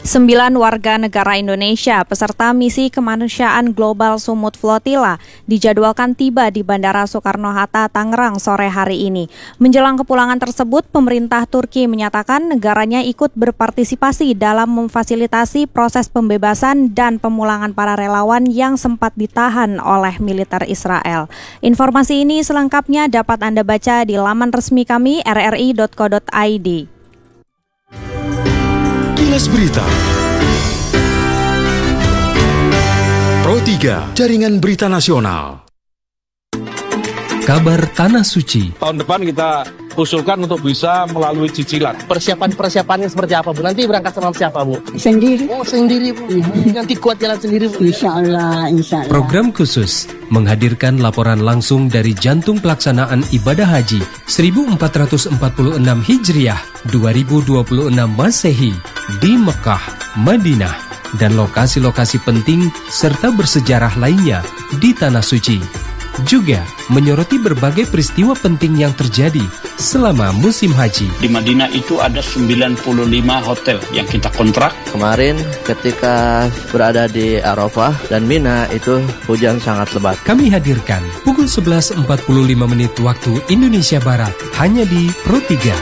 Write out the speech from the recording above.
9 warga negara Indonesia peserta misi kemanusiaan Global Sumut Flotilla dijadwalkan tiba di Bandara Soekarno-Hatta, Tangerang sore hari ini. Menjelang kepulangan tersebut, pemerintah Turki menyatakan negaranya ikut berpartisipasi dalam memfasilitasi proses pembebasan dan pemulangan para relawan yang sempat ditahan oleh militer Israel. Informasi ini selengkapnya dapat Anda baca di laman resmi kami rri.co.id. Kilas Berita Pro 3, Jaringan Berita Nasional. Kabar Tanah Suci. Tahun depan kita usulkan untuk bisa melalui cicilan. Persiapannya seperti apa, Bu? Nanti berangkat sama siapa, Bu? Sendiri. Oh, sendiri, Bu. Nanti kuat jalan sendiri, Bu. Insya Allah. Program khusus menghadirkan laporan langsung dari jantung pelaksanaan ibadah haji 1446 Hijriah 2026 Masehi di Mekah, Madinah, dan lokasi-lokasi penting serta bersejarah lainnya di Tanah Suci. Juga menyoroti berbagai peristiwa penting yang terjadi selama musim haji. Di Madinah itu ada 95 hotel yang kita kontrak. Kemarin ketika berada di Arafah dan Mina itu hujan sangat lebat. Kami hadirkan pukul 11.45 waktu Indonesia Barat hanya di Pro 3.